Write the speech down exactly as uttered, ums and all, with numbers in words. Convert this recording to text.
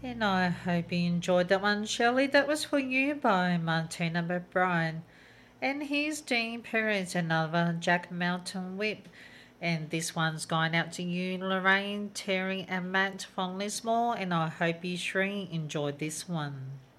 And I hope you enjoyed that one, Shirley. That was for you by Martina McBride. And here's Dean Perez, another Jack Mountain Whip. And this one's going out to you, Lorraine, Terry, and Matt from Lismore. And I hope you three enjoyed this one.